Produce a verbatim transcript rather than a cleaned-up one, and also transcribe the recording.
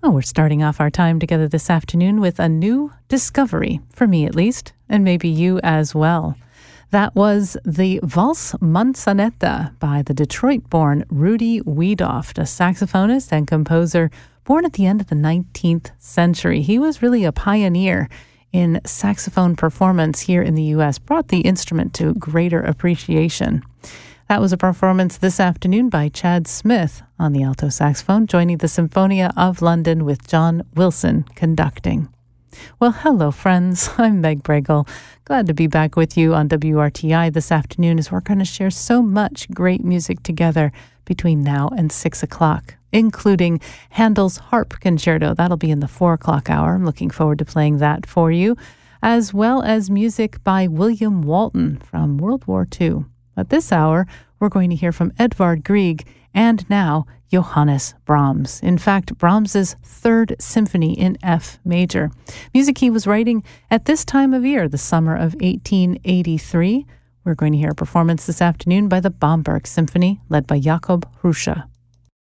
Well, we're starting off our time together this afternoon with a new discovery, for me at least, and maybe you as well. That was the Valse Manzanetta by the Detroit-born Rudy Wiedoeft, a saxophonist and composer born at the end of the nineteenth century. He was really a pioneer in saxophone performance here in the U S, brought the instrument to greater appreciation. That was a performance this afternoon by Chad Smith on the alto saxophone, joining the Symphonia of London with John Wilson conducting. Well, hello, friends. I'm Meg Bregel. Glad to be back with you on W R T I this afternoon as we're going to share so much great music together between now and six o'clock, including Handel's Harp Concerto. That'll be in the four o'clock hour. I'm looking forward to playing that for you, as well as music by William Walton from World War Two. But this hour, we're going to hear from Edvard Grieg and now Johannes Brahms. In fact, Brahms's Third Symphony in F major. Music he was writing at this time of year, the summer of eighteen eighty-three. We're going to hear a performance this afternoon by the Bamberg Symphony, led by Jakob Hruscha.